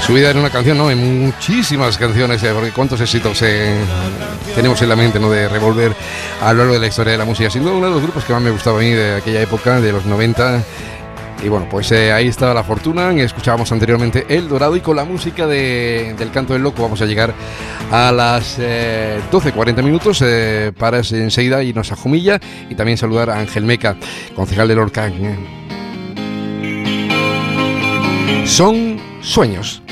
Su vida era una canción, ¿no? En muchísimas canciones, porque cuántos éxitos tenemos en la mente, ¿no? De Revolver a lo largo de la historia de la música. Sin duda uno de los grupos que más me gustaba a mí de aquella época, de los 90. Y bueno, pues ahí estaba La Fortuna. Escuchábamos anteriormente El Dorado, y con la música del Canto del Loco vamos a llegar a las 12:40 minutos para enseguida irnos a Jumilla y también saludar a Ángel Meca, concejal de Lorca. Son sueños.